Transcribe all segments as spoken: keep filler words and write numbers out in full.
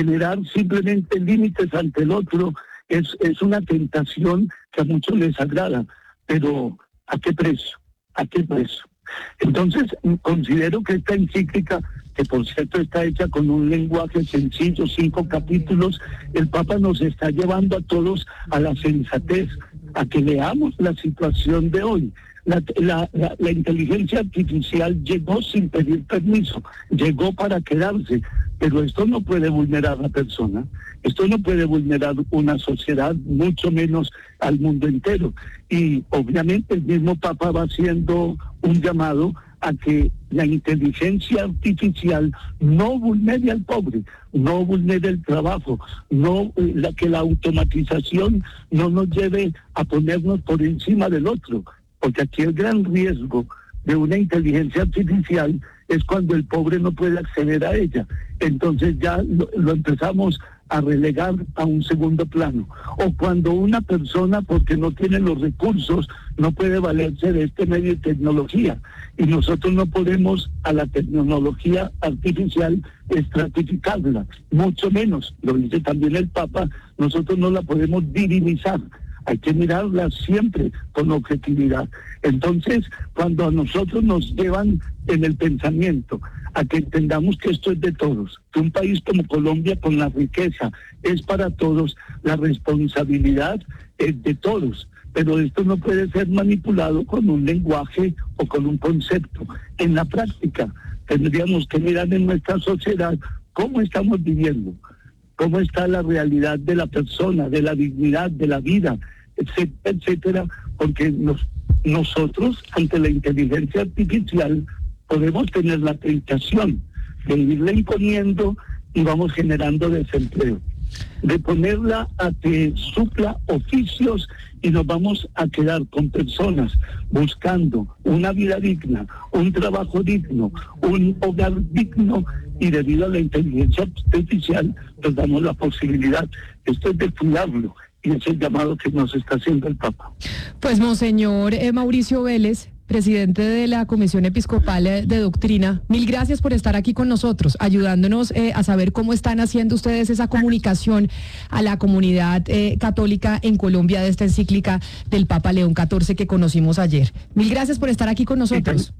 generar simplemente límites ante el otro es, es una tentación que a muchos les agrada, pero ¿a qué precio? ¿A qué precio? Entonces, considero que esta encíclica, que por cierto está hecha con un lenguaje sencillo, cinco capítulos, el Papa nos está llevando a todos a la sensatez, a que leamos la situación de hoy. La, la, la, la inteligencia artificial llegó sin pedir permiso, llegó para quedarse, pero esto no puede vulnerar a la persona, esto no puede vulnerar una sociedad, mucho menos al mundo entero. Y obviamente el mismo Papa va haciendo un llamado a que la inteligencia artificial no vulnere al pobre, no vulnere el trabajo, no la, que la automatización no nos lleve a ponernos por encima del otro. Porque aquí el gran riesgo de una inteligencia artificial es cuando el pobre no puede acceder a ella. Entonces ya lo, lo empezamos a relegar a un segundo plano. O cuando una persona, porque no tiene los recursos, no puede valerse de este medio de tecnología. Y nosotros no podemos a la tecnología artificial estratificarla, mucho menos, lo dice también el Papa, nosotros no la podemos divinizar. Hay que mirarla siempre con objetividad. Entonces, cuando a nosotros nos llevan en el pensamiento a que entendamos que esto es de todos, que un país como Colombia con la riqueza es para todos, la responsabilidad es de todos. Pero esto no puede ser manipulado con un lenguaje o con un concepto. En la práctica, tendríamos que mirar en nuestra sociedad cómo estamos viviendo, cómo está la realidad de la persona, de la dignidad, de la vida, etcétera, etcétera, porque nos, nosotros, ante la inteligencia artificial, podemos tener la tentación de irle imponiendo y vamos generando desempleo, de ponerla a que supla oficios y nos vamos a quedar con personas buscando una vida digna, un trabajo digno, un hogar digno, y debido a la inteligencia artificial nos damos la posibilidad. Esto es de cuidarlo y es el llamado que nos está haciendo el Papa. Pues Monseñor eh, Mauricio Vélez, presidente de la Comisión Episcopal de Doctrina, mil gracias por estar aquí con nosotros, ayudándonos eh, a saber cómo están haciendo ustedes esa comunicación a la comunidad eh, católica en Colombia de esta encíclica del Papa León catorce que conocimos ayer. Mil gracias por estar aquí con nosotros.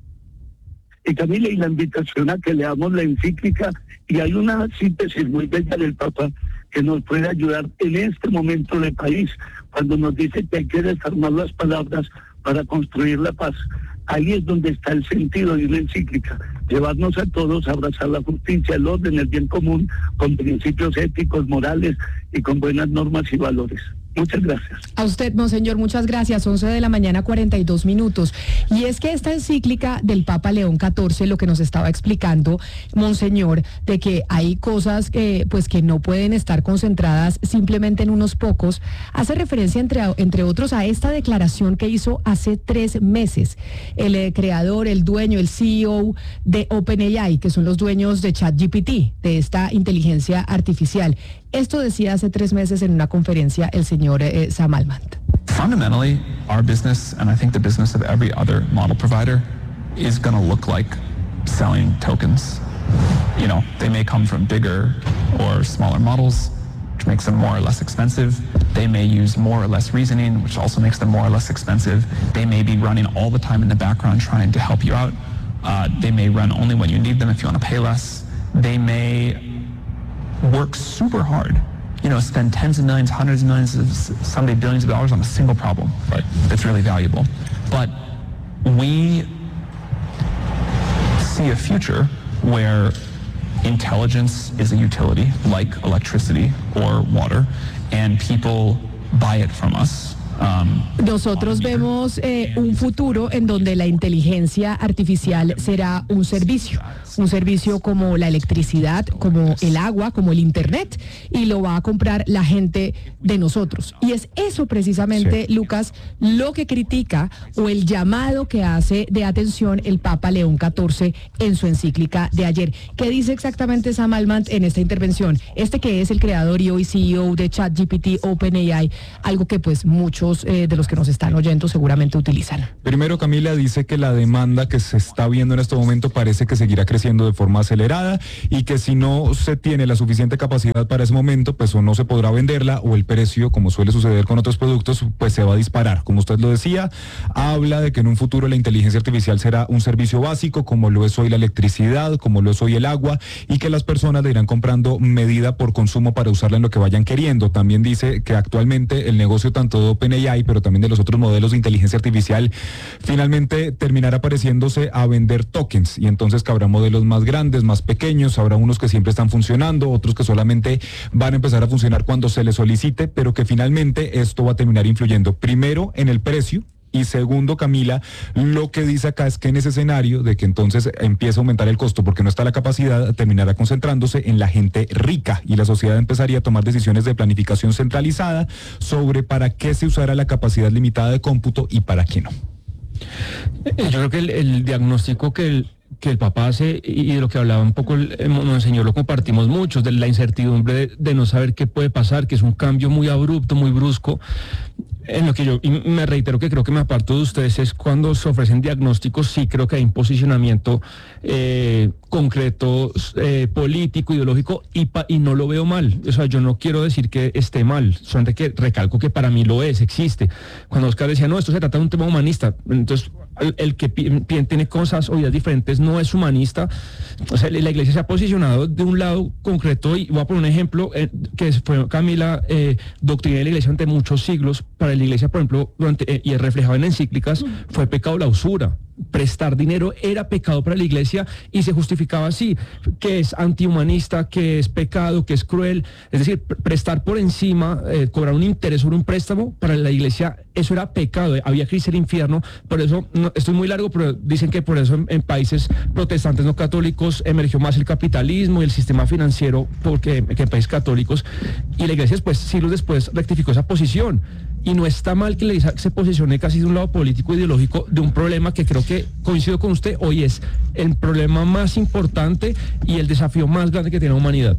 Y Camila, y la invitación a que leamos la encíclica, y hay una síntesis muy bella del Papa que nos puede ayudar en este momento del país, cuando nos dice que hay que desarmar las palabras para construir la paz. Ahí es donde está el sentido de una encíclica, llevarnos a todos a abrazar la justicia, el orden, el bien común, con principios éticos, morales y con buenas normas y valores. Muchas gracias. A usted, Monseñor, muchas gracias. once de la mañana, cuarenta y dos minutos. Y es que esta encíclica del Papa León catorce, lo que nos estaba explicando, Monseñor, de que hay cosas que, pues, que no pueden estar concentradas simplemente en unos pocos, hace referencia, entre, entre otros, a esta declaración que hizo hace tres meses el eh, creador, el dueño, el C E O de OpenAI, que son los dueños de ChatGPT, de esta inteligencia artificial. Esto decía hace tres meses en una conferencia el señor eh, Sam Altman. Fundamentally, our business, and I think the business of every other model provider, is going to look like selling tokens. You know, they may come from bigger or smaller models, which makes them more or less expensive. They may use more or less reasoning, which also makes them more or less expensive. They may be running all the time in the background trying to help you out. Uh, they may run only when you need them if you want to pay less. They may work super hard, you know, spend tens of millions, hundreds of millions, someday billions of dollars on a single problem, right, that's really valuable. But we see a future where intelligence is a utility, like electricity or water, and people buy it from us. Nosotros vemos eh, un futuro en donde la inteligencia artificial será un servicio, un servicio como la electricidad, como el agua, como el internet, y lo va a comprar la gente de nosotros. Y es eso precisamente, sí, Lucas, lo que critica o el llamado que hace de atención el Papa León catorce en su encíclica de ayer. ¿Qué dice exactamente Sam Altman en esta intervención? Este que es el creador y hoy C E O de ChatGPT, OpenAI, algo que pues muchos muchos eh, de los que nos están oyendo seguramente utilizan. Primero, Camila dice que la demanda que se está viendo en este momento parece que seguirá creciendo de forma acelerada y que si no se tiene la suficiente capacidad para ese momento, pues o no se podrá venderla o el precio, como suele suceder con otros productos, pues se va a disparar. Como usted lo decía, habla de que en un futuro la inteligencia artificial será un servicio básico, como lo es hoy la electricidad, como lo es hoy el agua, y que las personas le irán comprando medida por consumo para usarla en lo que vayan queriendo. También dice que actualmente el negocio tanto de OpenAI, pero también de los otros modelos de inteligencia artificial, finalmente terminará pareciéndose a vender tokens, y entonces que habrá modelos más grandes, más pequeños, habrá unos que siempre están funcionando, otros que solamente van a empezar a funcionar cuando se les solicite, pero que finalmente esto va a terminar influyendo primero en el precio. Y segundo, Camila, lo que dice acá es que en ese escenario de que entonces empieza a aumentar el costo porque no está la capacidad, terminará concentrándose en la gente rica y la sociedad empezaría a tomar decisiones de planificación centralizada sobre para qué se usará la capacidad limitada de cómputo y para qué no. Yo creo que el, el diagnóstico que el que el papá hace y de lo que hablaba un poco el, el monseñor lo compartimos muchos, de la incertidumbre de, de no saber qué puede pasar, que es un cambio muy abrupto, muy brusco. En lo que yo y me reitero que creo que me aparto de ustedes es cuando se ofrecen diagnósticos, sí creo que hay un posicionamiento eh, concreto, eh, político, ideológico, y, pa, y no lo veo mal. O sea, yo no quiero decir que esté mal, solamente que recalco que para mí lo es, existe. Cuando Oscar decía, no, esto se trata de un tema humanista, entonces el, el que pi, pi, tiene cosas o ideas diferentes no es humanista. O sea, la iglesia se ha posicionado de un lado concreto, y voy a poner un ejemplo eh, que fue Camila, eh, doctrina de la iglesia ante muchos siglos. Para la iglesia, por ejemplo, durante, eh, y es reflejado en encíclicas, fue pecado la usura. Prestar dinero era pecado para la iglesia y se justificaba así, que es antihumanista, que es pecado, que es cruel. Es decir, prestar por encima, eh, cobrar un interés sobre un préstamo, para la iglesia eso era pecado, había que irse al infierno. Por eso, no, esto es muy largo, pero dicen que por eso en, en países protestantes no católicos emergió más el capitalismo y el sistema financiero porque, que en países católicos, y la iglesia después, siglos después, rectificó esa posición. Y no está mal que la iglesia se posicione casi de un lado político ideológico de un problema que creo que, coincido con usted, hoy es el problema más importante y el desafío más grande que tiene la humanidad.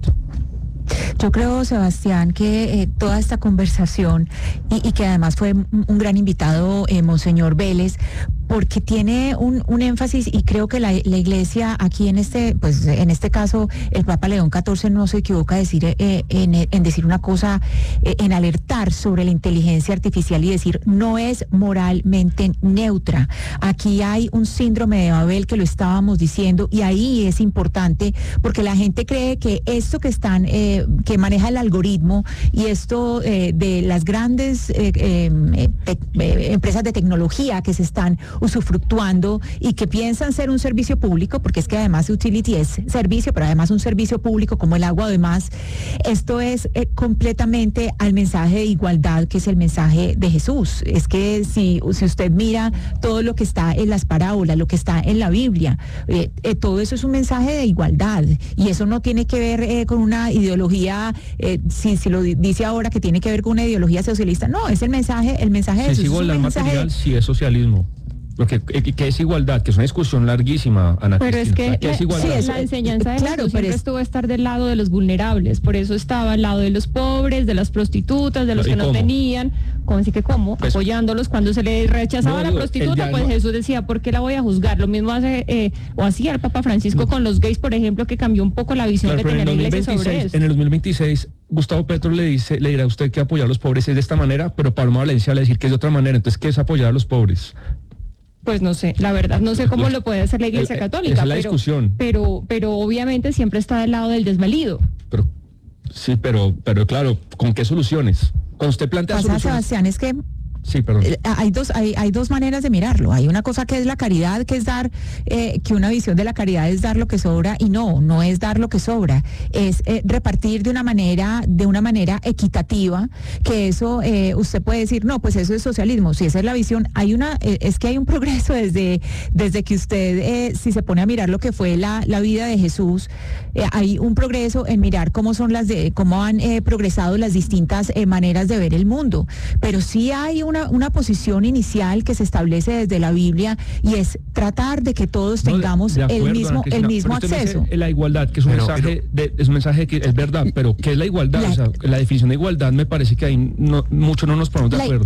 Yo creo, Sebastián, que eh, toda esta conversación, y, y que además fue un gran invitado, eh, Monseñor Vélez, porque tiene un, un énfasis, y creo que la, la iglesia aquí en este, pues en este caso, el Papa León catorce no se equivoca decir, eh, en, en decir una cosa, eh, en alertar sobre la inteligencia artificial y decir, no es moralmente neutra. Aquí hay un síndrome de Babel que lo estábamos diciendo, y ahí es importante, porque la gente cree que esto que están, eh, que maneja el algoritmo, y esto eh, de las grandes eh, eh, te, eh, empresas de tecnología que se están usufructuando y que piensan ser un servicio público, porque es que además utility es servicio, pero además un servicio público como el agua, además, esto es eh, completamente al mensaje de igualdad, que es el mensaje de Jesús. Es que si, si usted mira todo lo que está en las parábolas, lo que está en la Biblia, eh, eh, todo eso es un mensaje de igualdad, y eso no tiene que ver eh, con una ideología, eh, si, si lo dice ahora que tiene que ver con una ideología socialista, no, es el mensaje, el mensaje de Jesús. Si es igualdad material, sí es socialismo. Porque ¿qué es igualdad? Que es una discusión larguísima, Ana Pero Cristina. es que ¿Qué es igualdad? sí, es la enseñanza de claro, Jesús siempre es... estuvo a estar del lado de los vulnerables, por eso estaba al lado de los pobres, de las prostitutas, de los que no tenían, ¿cómo así que cómo? Pues, apoyándolos cuando se le rechazaba no, la prostituta, pues Jesús decía, ¿por qué la voy a juzgar? Lo mismo hace, eh, o hacía el Papa Francisco no. con los gays, por ejemplo, que cambió un poco la visión claro, que tenía la iglesia sobre eso. En el dos mil veintiséis, Gustavo Petro le dice, le dirá a usted que apoyar a los pobres es de esta manera, pero Paloma Valencia le decir que es de otra manera. Entonces, ¿qué es apoyar a los pobres? Pues no sé, la verdad, no sé cómo lo puede hacer la Iglesia Católica. Esa es la pero, discusión. Pero, pero obviamente siempre está del lado del desvalido. Pero, sí, pero, pero claro, ¿con qué soluciones? Cuando usted plantea pasa, soluciones... Sebastián, es que... Sí, perdón. Hay dos, hay, hay dos maneras de mirarlo. Hay una cosa que es la caridad, que es dar, eh, que una visión de la caridad es dar lo que sobra, y no, no es dar lo que sobra, es eh, repartir de una manera, de una manera equitativa, que eso eh, usted puede decir, no, pues eso es socialismo. Si esa es la visión, hay una, eh, es que hay un progreso desde, desde que usted, eh, si se pone a mirar lo que fue la, la vida de Jesús, eh, hay un progreso en mirar cómo son las de, cómo han eh, progresado las distintas eh, maneras de ver el mundo. Pero sí hay un Una, una posición inicial que se establece desde la Biblia, y es tratar de que todos tengamos no, de, de acuerdo, el mismo, el mismo acceso. La igualdad, que es un pero, mensaje, pero, de, es un mensaje que es verdad, pero ¿qué es la igualdad? La, o sea, la definición de igualdad me parece que ahí no, mucho no nos ponemos de la, acuerdo.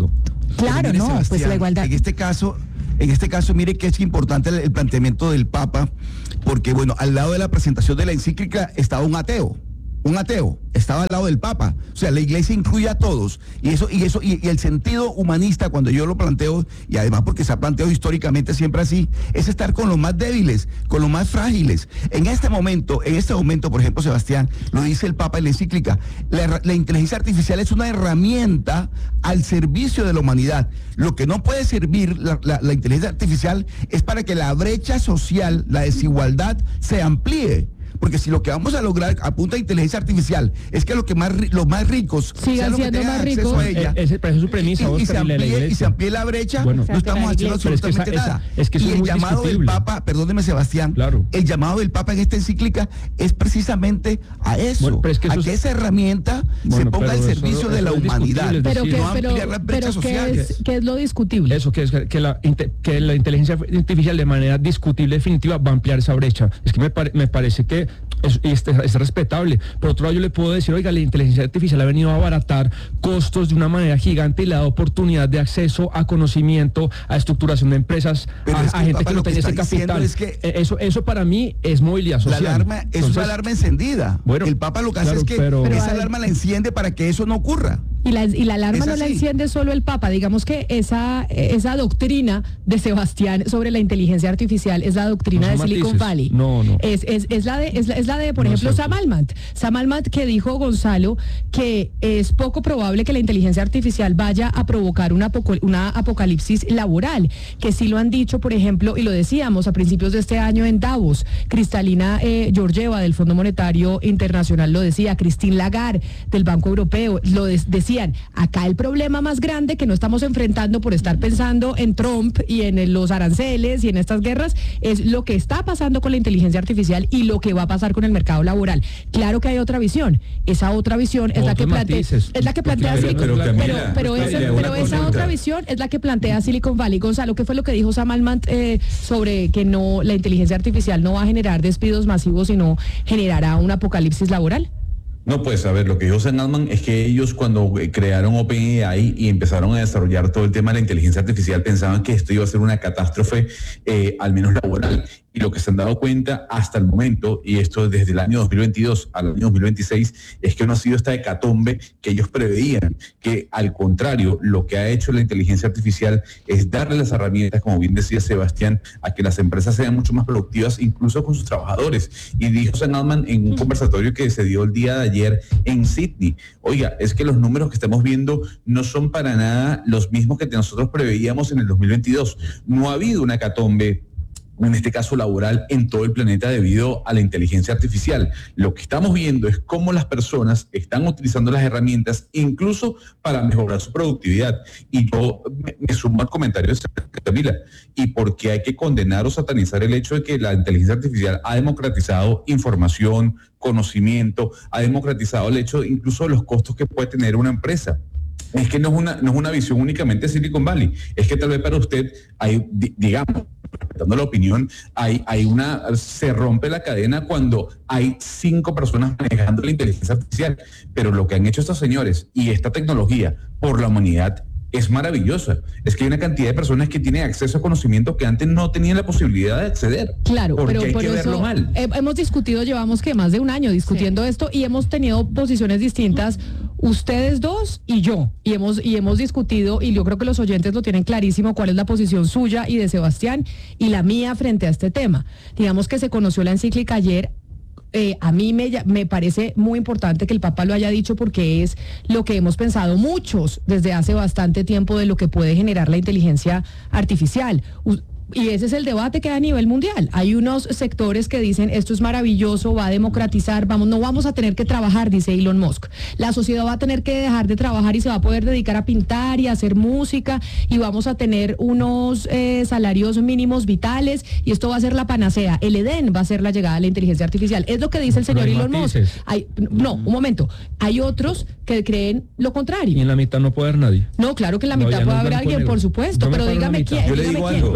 Claro, no, Sebastián, pues la igualdad. En este caso, en este caso, mire que es importante el, el planteamiento del Papa, porque bueno, al lado de la presentación de la encíclica estaba un ateo. Un ateo estaba al lado del Papa, o sea, la Iglesia incluye a todos y eso y eso y, y el sentido humanista, cuando yo lo planteo, y además porque se ha planteado históricamente siempre así, es estar con los más débiles, con los más frágiles. En este momento, en este momento, por ejemplo, Sebastián, lo dice el Papa en la encíclica, la, la inteligencia artificial es una herramienta al servicio de la humanidad. Lo que no puede servir la, la, la inteligencia artificial es para que la brecha social, la desigualdad se amplíe. Porque si lo que vamos a lograr a punta de inteligencia artificial es que los que más los más ricos sigan siendo más ricos, a ella, eh, ese, es su premisa, y, y, Oscar, se amplíe, y se amplíe la brecha, bueno, no estamos haciendo absolutamente es que esa, nada. Esa, es que y el llamado discutible. del Papa, perdóneme Sebastián, claro. el llamado del Papa en esta encíclica es precisamente a eso, bueno, es que eso a que es, esa herramienta bueno, se ponga al servicio eso, de la humanidad, pero que, no pero, ampliar las brechas sociales. ¿Qué es, ¿Qué es lo discutible? Eso, que es que la, que la inteligencia artificial de manera discutible, definitiva, va a ampliar esa brecha. Es que me, pare, me parece que es, es, es respetable. Por otro lado, yo le puedo decir, oiga, la inteligencia artificial ha venido a abaratar costos de una manera gigante y le ha dado oportunidad de acceso a conocimiento, a estructuración de empresas, a, es que a gente Papa, que no tenía ese capital. Es que eso, eso para mí es movilidad social. La alarma es Entonces, una alarma encendida. Bueno, el Papa lo que claro, hace es que pero, esa pero, alarma la enciende para que eso no ocurra. Y la, y la alarma no la enciende solo el Papa. Digamos que esa, esa doctrina de Sebastián sobre la inteligencia artificial es la doctrina no de Silicon matices. Valley. No, no. Es, es, es, la de, es, la, es la de, por no ejemplo, Sam Altman. Sam Altman, que dijo Gonzalo que es poco probable que la inteligencia artificial vaya a provocar una, una apocalipsis laboral. Que sí lo han dicho, por ejemplo, y lo decíamos a principios de este año en Davos. Cristalina eh, Georgieva del Fondo Monetario Internacional lo decía. Christine Lagarde del Banco Europeo lo de, decía. Acá el problema más grande que no estamos enfrentando por estar pensando en Trump y en los aranceles y en estas guerras es lo que está pasando con la inteligencia artificial y lo que va a pasar con el mercado laboral. Claro que hay otra visión. Esa otra visión es la que plantea, es la que plantea Silicon Valley. Pero, pero, pero, esa, pero esa otra visión es la que plantea Silicon Valley. Gonzalo, ¿qué fue lo que dijo Sam Altman eh, sobre que no la inteligencia artificial no va a generar despidos masivos, sino generará un apocalipsis laboral? No, pues a ver, lo que dijo Sam Altman es que ellos cuando crearon OpenAI y empezaron a desarrollar todo el tema de la inteligencia artificial pensaban que esto iba a ser una catástrofe, eh, al menos laboral. Y lo que se han dado cuenta hasta el momento, y esto desde el año dos mil veintidós al año dos mil veintiséis, es que no ha sido esta hecatombe que ellos preveían, que al contrario, lo que ha hecho la inteligencia artificial es darle las herramientas, como bien decía Sebastián, a que las empresas sean mucho más productivas, incluso con sus trabajadores. Y dijo Sam Altman en un conversatorio que se dio el día de ayer en Sydney, oiga, es que los números que estamos viendo no son para nada los mismos que nosotros preveíamos en el dos mil veintidós. No ha habido una hecatombe, en este caso laboral, en todo el planeta debido a la inteligencia artificial. Lo que estamos viendo es cómo las personas están utilizando las herramientas incluso para mejorar su productividad. Y yo me, me sumo al comentario de Camila. ¿Y por qué hay que condenar o satanizar el hecho de que la inteligencia artificial ha democratizado información, conocimiento, ha democratizado el hecho incluso de los costos que puede tener una empresa? Es que no es una, no es una visión únicamente de Silicon Valley, es que tal vez para usted hay, digamos, respetando la opinión, hay, hay una, se rompe la cadena cuando hay cinco personas manejando la inteligencia artificial, pero lo que han hecho estos señores y esta tecnología por la humanidad es maravillosa. Es que hay una cantidad de personas que tienen acceso a conocimiento que antes no tenían la posibilidad de acceder. Claro, pero hay por que verlo eso mal. Hemos discutido, llevamos que más de un año discutiendo sí. esto y hemos tenido posiciones distintas, ustedes dos y yo, y hemos y hemos discutido, y yo creo que los oyentes lo tienen clarísimo, cuál es la posición suya y de Sebastián y la mía frente a este tema. Digamos que se conoció la encíclica ayer. Eh, a mí me, me parece muy importante que el Papa lo haya dicho porque es lo que hemos pensado muchos desde hace bastante tiempo de lo que puede generar la inteligencia artificial. U- Y ese es el debate que hay a nivel mundial. Hay unos sectores que dicen esto es maravilloso, va a democratizar, vamos, no vamos a tener que trabajar, dice Elon Musk. La sociedad va a tener que dejar de trabajar y se va a poder dedicar a pintar y a hacer música y vamos a tener unos eh, salarios mínimos vitales y esto va a ser la panacea. El Edén va a ser la llegada de la inteligencia artificial. Es lo que dice el señor Elon Musk. Hay, no, un momento. Hay otros que creen lo contrario. Y en la mitad no puede haber nadie. No, claro que en la mitad no, puede haber alguien, por supuesto, pero dígame quién. Yo le digo algo. Me paro en la mitad.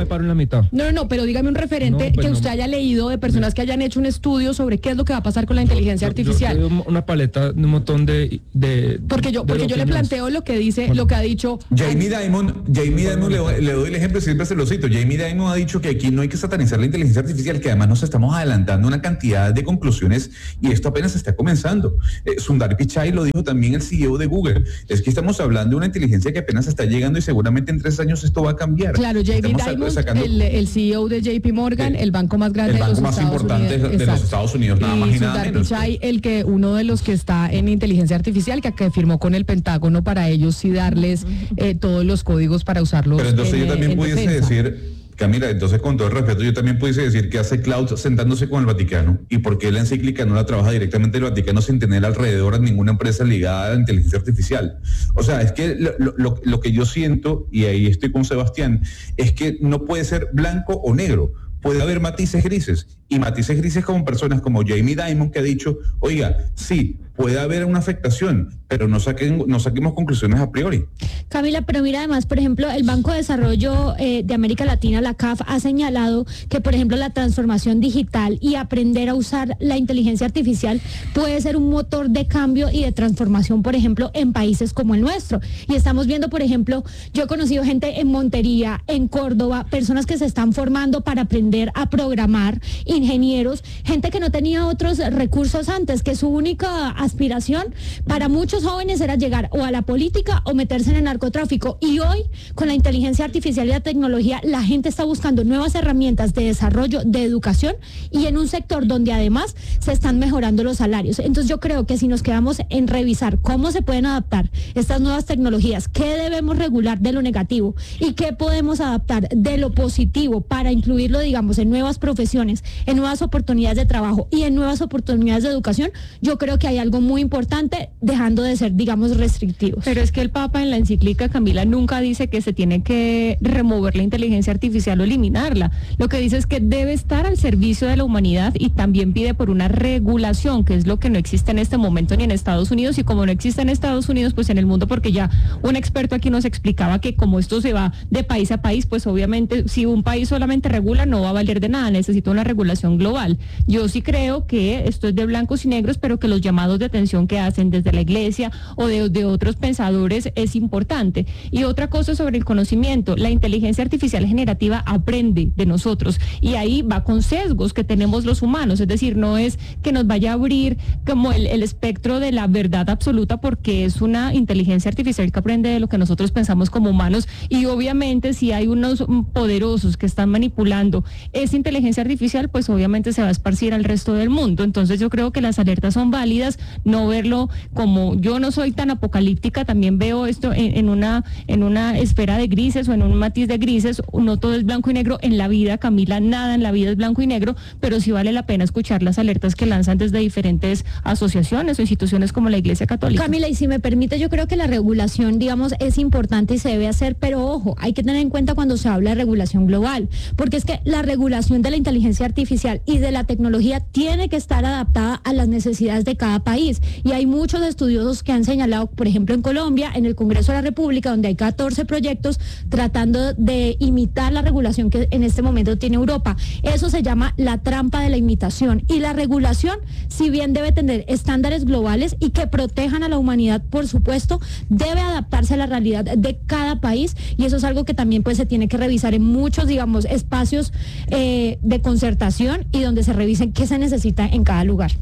mitad. No, no, no, pero dígame un referente No, pues que no. usted haya leído de personas que hayan hecho un estudio sobre qué es lo que va a pasar con la inteligencia Yo- artificial. Yo, yo una paleta de un montón de... de porque yo, de porque yo le opiniones. planteo lo que dice, lo que ha dicho. Jamie Dimon, Jamie Dimon le, doy- le doy el ejemplo, siempre se lo cito. Jamie Dimon ha dicho que aquí no hay que satanizar la inteligencia artificial, que además nos estamos adelantando una cantidad de conclusiones y esto apenas está comenzando. Eh, Sundar Pichai lo dijo también el C E O de Google. Es que estamos hablando de una inteligencia que apenas está llegando y seguramente en tres años esto va a cambiar. Claro, Jamie Estamos Dimon, sacando- el, el C E O de J P Morgan, Sí. el banco más grande El de los banco más Estados importante Unidos. de los Exacto. Estados Unidos, nada más y nada Sundar menos. Pichai, el que uno de los que está en inteligencia artificial, que, que firmó con el Pentágono para ellos sí darles eh, todos los códigos para usarlos. Pero entonces en, yo también en pudiese defensa. decir, Camila, entonces con todo el respeto, yo también pudiese decir que hace Cloud sentándose con el Vaticano y por qué la encíclica no la trabaja directamente el Vaticano sin tener alrededor a ninguna empresa ligada a la inteligencia artificial. O sea, es que lo, lo, lo que yo siento, y ahí estoy con Sebastián, es que no puede ser blanco o negro. Puede haber matices grises, y matices grises como personas como Jamie Dimon, que ha dicho, oiga, sí, puede haber una afectación, pero no, saquen, no saquemos conclusiones a priori. Camila, pero mira, además, por ejemplo, el Banco de Desarrollo eh, de América Latina, la C A F, ha señalado que, por ejemplo, la transformación digital y aprender a usar la inteligencia artificial puede ser un motor de cambio y de transformación, por ejemplo, en países como el nuestro. Y estamos viendo, por ejemplo, yo he conocido gente en Montería, en Córdoba, personas que se están formando para aprender a programar, ingenieros, gente que no tenía otros recursos antes, que su única aspiración para muchos jóvenes era llegar o a la política o meterse en el narcotráfico. Y hoy, con la inteligencia artificial y la tecnología, la gente está buscando nuevas herramientas de desarrollo, de educación, y en un sector donde además se están mejorando los salarios. Entonces yo creo que si nos quedamos en revisar cómo se pueden adaptar estas nuevas tecnologías, qué debemos regular de lo negativo y qué podemos adaptar de lo positivo para incluirlo, digamos, en nuevas profesiones, en nuevas oportunidades de trabajo y en nuevas oportunidades de educación, yo creo que hay algo muy importante, dejando de ser, digamos, restrictivos. Pero es que el Papa en la encíclica, Camila, nunca dice que se tiene que remover la inteligencia artificial o eliminarla. Lo que dice es que debe estar al servicio de la humanidad y también pide por una regulación, que es lo que no existe en este momento ni en Estados Unidos, y como no existe en Estados Unidos, pues en el mundo, porque ya un experto aquí nos explicaba que como esto se va de país a país, pues obviamente si un país solamente regula no va a valer de nada, necesita una regulación global. Yo sí creo que esto es de blancos y negros, pero que los llamados de atención que hacen desde la iglesia o de, de otros pensadores es importante. Y otra cosa sobre el conocimiento, la inteligencia artificial generativa aprende de nosotros y ahí va con sesgos que tenemos los humanos, es decir, no es que nos vaya a abrir como el, el espectro de la verdad absoluta, porque es una inteligencia artificial que aprende de lo que nosotros pensamos como humanos, y obviamente si hay unos poderosos que están manipulando esa inteligencia artificial, pues obviamente se va a esparcir al resto del mundo. Entonces yo creo que las alertas son válidas, no verlo como, yo no soy tan apocalíptica, también veo esto en, en una en una esfera de grises o en un matiz de grises, no todo es blanco y negro en la vida, Camila, nada en la vida es blanco y negro, pero sí vale la pena escuchar las alertas que lanzan desde diferentes asociaciones o instituciones como la Iglesia Católica. Camila, y si me permite, yo creo que la regulación, digamos, es importante y se debe hacer, pero ojo, hay que tener en cuenta cuando se habla de regulación global, porque es que la regulación de la inteligencia artificial y de la tecnología tiene que estar adaptada a las necesidades de cada país, y hay muchos estudiosos que han señalado, por ejemplo, en Colombia, en el Congreso de la República, donde hay catorce proyectos tratando de imitar la regulación que en este momento tiene Europa. Eso se llama la trampa de la imitación, y la regulación, si bien debe tener estándares globales y que protejan a la humanidad, por supuesto, debe adaptarse a la realidad de cada país, y eso es algo que también pues se tiene que revisar en muchos, digamos, espacios eh, de concertación y donde se revisen qué se necesita en cada lugar.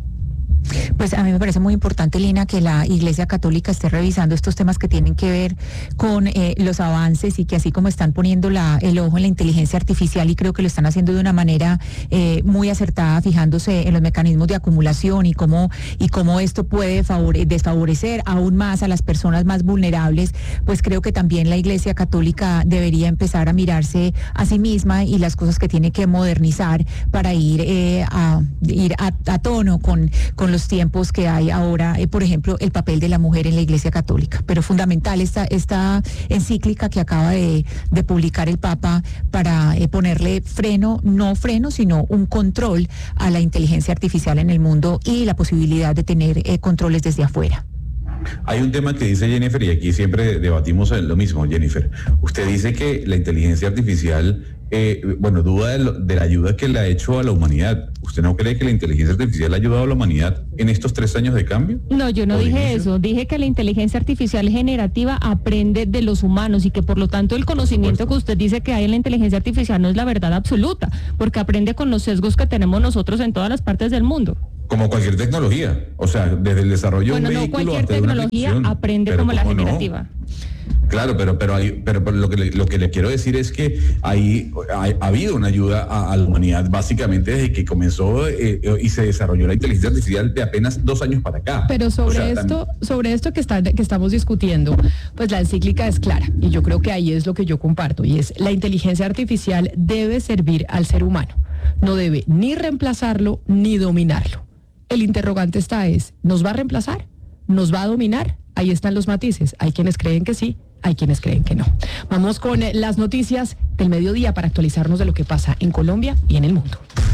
Pues a mí me parece muy importante, Lina, que la Iglesia Católica esté revisando estos temas que tienen que ver con eh, los avances, y que así como están poniendo la, el ojo en la inteligencia artificial, y creo que lo están haciendo de una manera eh, muy acertada, fijándose en los mecanismos de acumulación y cómo, y cómo esto puede favore- desfavorecer aún más a las personas más vulnerables, pues creo que también la Iglesia Católica debería empezar a mirarse a sí misma y las cosas que tiene que modernizar para ir, eh, a, ir a, a tono con, con los tiempos que hay ahora, eh, por ejemplo, el papel de la mujer en la Iglesia Católica. Pero fundamental esta, esta encíclica que acaba de, de publicar el Papa para eh, ponerle freno, no freno, sino un control a la inteligencia artificial en el mundo y la posibilidad de tener eh, controles desde afuera. Hay un tema que dice Jennifer, y aquí siempre debatimos lo mismo, Jennifer. Usted dice que la inteligencia artificial eh, bueno, duda de, lo, de la ayuda que le ha hecho a la humanidad. ¿Usted no cree que la inteligencia artificial ha ayudado a la humanidad en estos tres años de cambio? No, yo no dije eso. Dije que la inteligencia artificial generativa aprende de los humanos y que por lo tanto el conocimiento que usted dice que hay en la inteligencia artificial no es la verdad absoluta, porque aprende con los sesgos que tenemos nosotros en todas las partes del mundo. Como cualquier tecnología, o sea, desde el desarrollo bueno, de un no, vehículo hasta de una aplicación. Cualquier tecnología aprende como la generativa. No? Claro, pero pero, hay, pero, pero lo, que le, lo que le quiero decir es que hay, hay, ha habido una ayuda a, a la humanidad básicamente desde que comenzó eh, y se desarrolló la inteligencia artificial de apenas dos años para acá. Pero sobre o sea, esto, tan... sobre esto que, está, que estamos discutiendo, pues la encíclica es clara y yo creo que ahí es lo que yo comparto y es la inteligencia artificial debe servir al ser humano, no debe ni reemplazarlo ni dominarlo. El interrogante está es, ¿nos va a reemplazar? ¿Nos va a dominar? Ahí están los matices. Hay quienes creen que sí, hay quienes creen que no. Vamos con las noticias del mediodía para actualizarnos de lo que pasa en Colombia y en el mundo.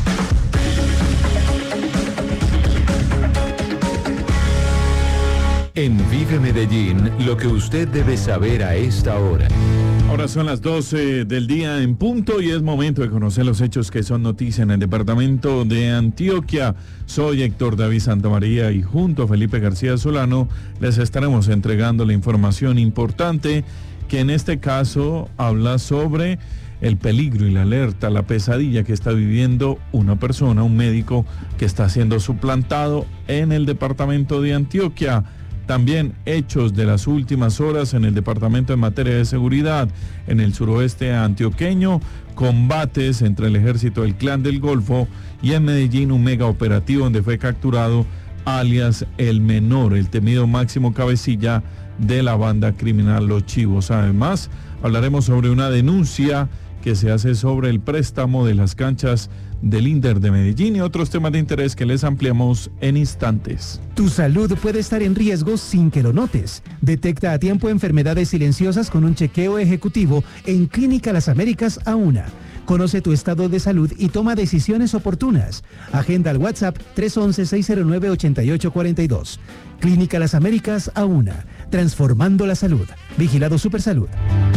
En Vive Medellín, lo que usted debe saber a esta hora. Ahora son las doce del día en punto y es momento de conocer los hechos que son noticia en el departamento de Antioquia. Soy Héctor David Santamaría y junto a Felipe García Solano les estaremos entregando la información importante que en este caso habla sobre el peligro y la alerta, la pesadilla que está viviendo una persona, un médico que está siendo suplantado en el departamento de Antioquia. También hechos de las últimas horas en el departamento en materia de seguridad en el suroeste antioqueño, combates entre el ejército del Clan del Golfo y en Medellín un mega operativo donde fue capturado alias El Menor, el temido máximo cabecilla de la banda criminal Los Chivos. Además, hablaremos sobre una denuncia que se hace sobre el préstamo de las canchas del Inder de Medellín y otros temas de interés que les ampliamos en instantes. Tu salud puede estar en riesgo sin que lo notes. Detecta a tiempo enfermedades silenciosas con un chequeo ejecutivo en Clínica Las Américas A U N A. Conoce tu estado de salud y toma decisiones oportunas. Agenda al WhatsApp tres once, seis cero nueve, ocho ocho cuatro dos. Clínica Las Américas A U N A. Transformando la salud. Vigilado Supersalud.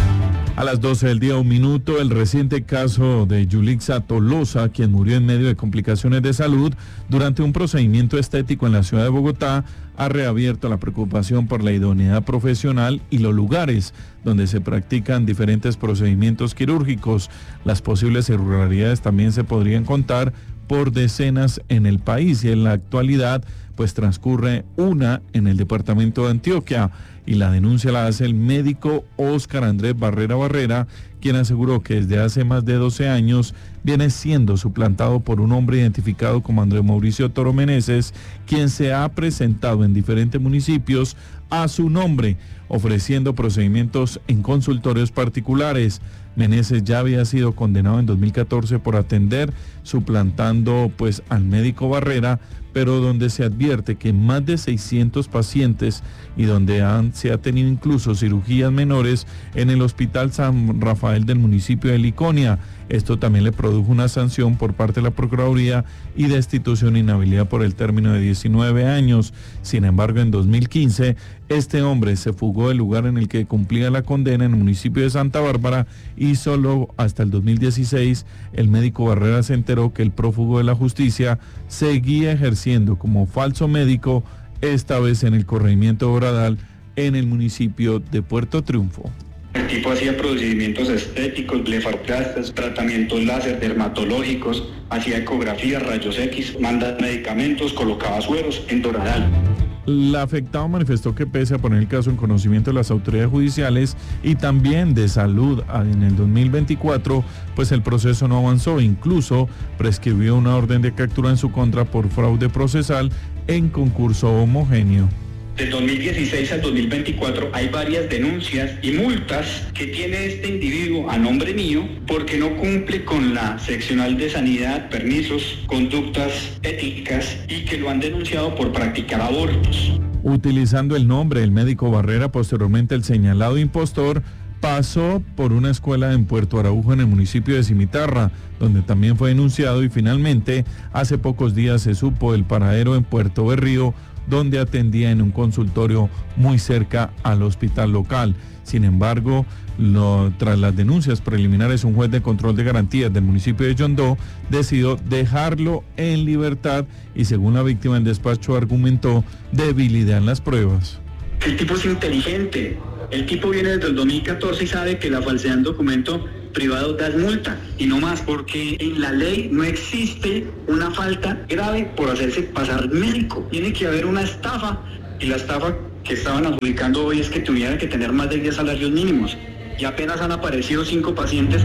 A las doce del día, un minuto, el reciente caso de Yulixa Tolosa, quien murió en medio de complicaciones de salud durante un procedimiento estético en la ciudad de Bogotá, ha reabierto la preocupación por la idoneidad profesional y los lugares donde se practican diferentes procedimientos quirúrgicos. Las posibles irregularidades también se podrían contar por decenas en el país y en la actualidad pues transcurre una en el departamento de Antioquia y la denuncia la hace el médico Óscar Andrés Barrera Barrera, quien aseguró que desde hace más de doce años viene siendo suplantado por un hombre identificado como Andrés Mauricio Toro Meneses, quien se ha presentado en diferentes municipios a su nombre, ofreciendo procedimientos en consultorios particulares. Meneses ya había sido condenado en dos mil catorce por atender, suplantando pues al médico Barrera, pero donde se advierte que más de seiscientos pacientes y donde han, se ha tenido incluso cirugías menores en el Hospital San Rafael del municipio de Liconia. Esto también le produjo una sanción por parte de la Procuraduría y destitución e inhabilidad por el término de diecinueve años. Sin embargo, en dos mil quince, este hombre se fugó del lugar en el que cumplía la condena en el municipio de Santa Bárbara y solo hasta el dos mil dieciséis el médico Barrera se enteró que el prófugo de la justicia seguía ejerciendo como falso médico, esta vez en el corregimiento de Oradal, en el municipio de Puerto Triunfo. El tipo hacía procedimientos estéticos, blefarplastas, tratamientos láser dermatológicos, hacía ecografías, rayos X, mandaba medicamentos, colocaba sueros en Doradal. La afectada manifestó que pese a poner el caso en conocimiento de las autoridades judiciales y también de salud en el dos mil veinticuatro, pues el proceso no avanzó, incluso prescribió una orden de captura en su contra por fraude procesal en concurso homogéneo. Del dos mil dieciséis al dos mil veinticuatro hay varias denuncias y multas que tiene este individuo a nombre mío porque no cumple con la seccional de sanidad, permisos, conductas éticas y que lo han denunciado por practicar abortos. Utilizando el nombre del médico Barrera, posteriormente el señalado impostor pasó por una escuela en Puerto Araujo en el municipio de Cimitarra, donde también fue denunciado y finalmente hace pocos días se supo el paradero en Puerto Berrío, donde atendía en un consultorio muy cerca al hospital local. Sin embargo, lo, tras las denuncias preliminares, un juez de control de garantías del municipio de Yondó decidió dejarlo en libertad y, según la víctima, el despacho argumentó debilidad en las pruebas. El tipo es inteligente. El tipo viene desde el dos mil catorce y sabe que la falsedad en documento privado da multa y no más, porque en la ley no existe una falta grave por hacerse pasar médico. Tiene que haber una estafa, y la estafa que estaban adjudicando hoy es que tuvieran que tener más de diez salarios mínimos y apenas han aparecido cinco pacientes.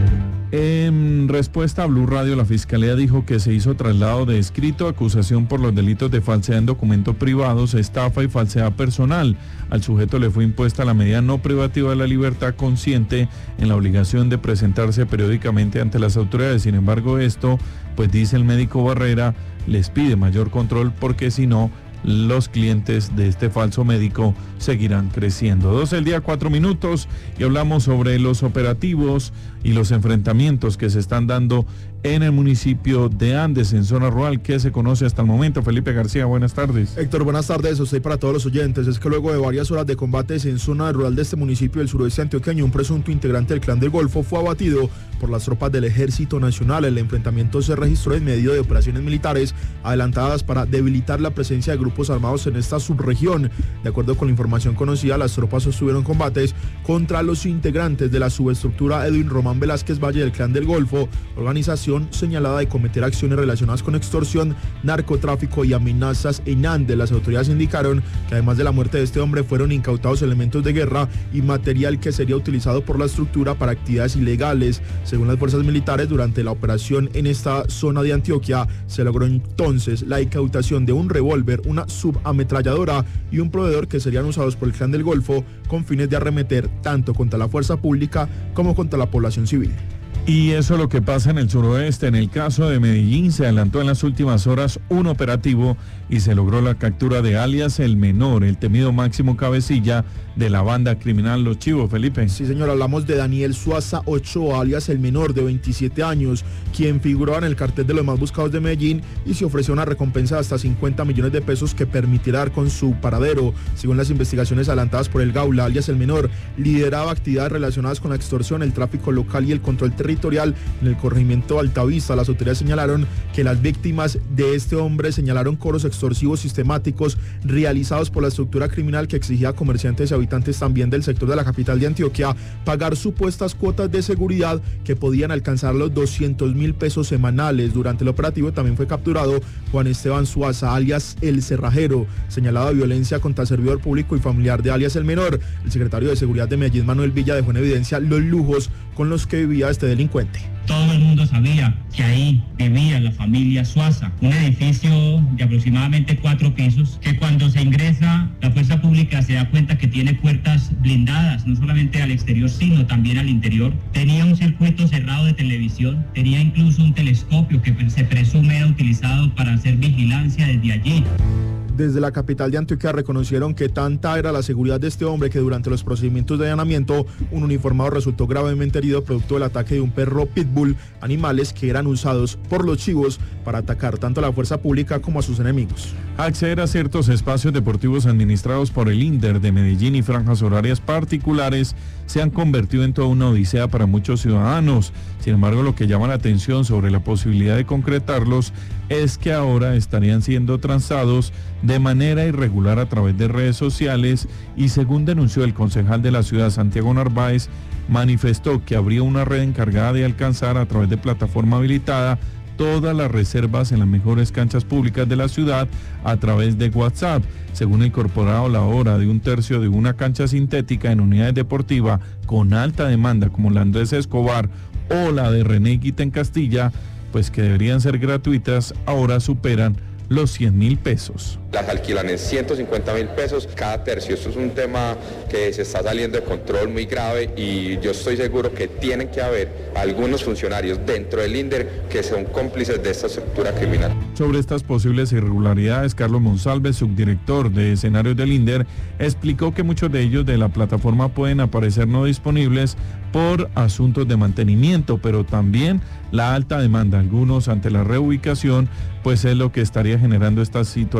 En respuesta a Blue Radio, la Fiscalía dijo que se hizo traslado de escrito, acusación por los delitos de falsedad en documentos privados, estafa y falsedad personal. Al sujeto le fue impuesta la medida no privativa de la libertad consciente en la obligación de presentarse periódicamente ante las autoridades. Sin embargo, esto, pues dice el médico Barrera, les pide mayor control porque si no, los clientes de este falso médico seguirán creciendo. doce del día, cuatro minutos, y hablamos sobre los operativos y los enfrentamientos que se están dando en el municipio de Andes, en zona rural. ¿Qué se conoce hasta el momento? Felipe García, buenas tardes. Héctor, buenas tardes a usted y para todos los oyentes. Es que luego de varias horas de combates en zona rural de este municipio del suroeste antioqueño, un presunto integrante del Clan del Golfo fue abatido por las tropas del Ejército Nacional. El enfrentamiento se registró en medio de operaciones militares adelantadas para debilitar la presencia de grupos armados en esta subregión. De acuerdo con la información conocida, las tropas sostuvieron combates contra los integrantes de la subestructura Edwin Román Velázquez Valle del Clan del Golfo, organización señalada de cometer acciones relacionadas con extorsión, narcotráfico y amenazas en Andes. Las autoridades indicaron que además de la muerte de este hombre fueron incautados elementos de guerra y material que sería utilizado por la estructura para actividades ilegales. Según las fuerzas militares, durante la operación en esta zona de Antioquia se logró entonces la incautación de un revólver, una subametralladora y un proveedor que serían usados por el Clan del Golfo con fines de arremeter tanto contra la fuerza pública como contra la población civil. Y eso es lo que pasa en el suroeste. En el caso de Medellín se adelantó en las últimas horas un operativo y se logró la captura de alias El Menor, el temido máximo cabecilla de la banda criminal Los Chivos. Felipe. Sí, señor, hablamos de Daniel Suaza Ochoa, alias El Menor, de veintisiete años, quien figuraba en el cartel de los más buscados de Medellín y se ofreció una recompensa de hasta cincuenta millones de pesos que permitirá dar con su paradero. Según las investigaciones adelantadas por el Gaula, alias El Menor lideraba actividades relacionadas con la extorsión, el tráfico local y el control territorial en el corregimiento Altavista. Las autoridades señalaron que las víctimas de este hombre señalaron coros extorsivos sistemáticos realizados por la estructura criminal que exigía a comerciantes y habitantes también del sector de la capital de Antioquia pagar supuestas cuotas de seguridad que podían alcanzar los doscientos mil pesos semanales. Durante el operativo también fue capturado Juan Esteban Suaza, alias El Cerrajero, señalado de violencia contra servidor público y familiar de alias El Menor. El secretario de Seguridad de Medellín, Manuel Villa, dejó en evidencia los lujos con los que vivía este delincuente. Todo el mundo sabía que ahí vivía la familia Suaza, un edificio de aproximadamente cuatro pisos, que cuando se ingresa la fuerza pública se da cuenta que tiene puertas blindadas, no solamente al exterior, sino también al interior. Tenía un circuito cerrado de televisión, tenía incluso un telescopio que se presume era utilizado para hacer vigilancia desde allí. Desde la capital de Antioquia reconocieron que tanta era la seguridad de este hombre que durante los procedimientos de allanamiento un uniformado resultó gravemente herido producto del ataque de un perro pitbull, animales que eran usados por los chivos para atacar tanto a la fuerza pública como a sus enemigos. Acceder a ciertos espacios deportivos administrados por el INDER de Medellín y franjas horarias particulares se han convertido en toda una odisea para muchos ciudadanos. Sin embargo, lo que llama la atención sobre la posibilidad de concretarlos es que ahora estarían siendo transados de manera irregular a través de redes sociales y, según denunció el concejal de la ciudad, Santiago Narváez, manifestó que habría una red encargada de alcanzar a través de plataforma habilitada todas las reservas en las mejores canchas públicas de la ciudad a través de WhatsApp. Según el corporado, la hora de un tercio de una cancha sintética en unidades deportivas con alta demanda como la Andrés Escobar o la de René Guita en Castilla, pues que deberían ser gratuitas, ahora superan los cien mil pesos. Las alquilan en ciento cincuenta mil pesos cada tercio. Esto es un tema que se está saliendo de control muy grave y yo estoy seguro que tienen que haber algunos funcionarios dentro del INDER que son cómplices de esta estructura criminal. Sobre estas posibles irregularidades, Carlos Monsalve, subdirector de escenarios del INDER, explicó que muchos de ellos de la plataforma pueden aparecer no disponibles por asuntos de mantenimiento, pero también la alta demanda, algunos ante la reubicación, pues es lo que estaría generando esta situación. Sin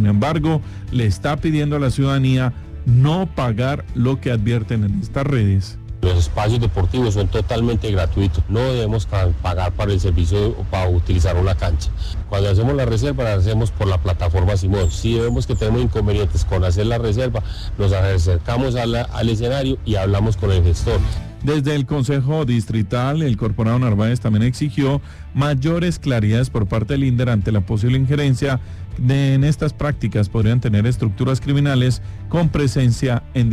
Sin embargo, le está pidiendo a la ciudadanía no pagar lo que advierten en estas redes. Los espacios deportivos son totalmente gratuitos, no debemos pagar para el servicio o para utilizar una cancha. Cuando hacemos la reserva, la hacemos por la plataforma Simón. Si vemos que tenemos inconvenientes con hacer la reserva, nos acercamos a la, al escenario y hablamos con el gestor. Desde el Consejo Distrital, el Corporado Narváez también exigió mayores claridades por parte del INDER ante la posible injerencia de, en estas prácticas podrían tener estructuras criminales con presencia en